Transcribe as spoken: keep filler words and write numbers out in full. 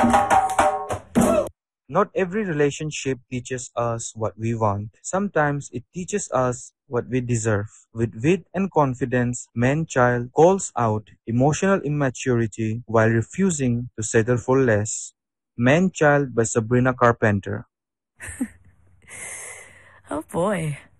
Not every relationship teaches us what we want. Sometimes it teaches us what we deserve. With wit and confidence, man-child calls out emotional immaturity while refusing to settle for less. Man-child by Sabrina Carpenter. Oh boy.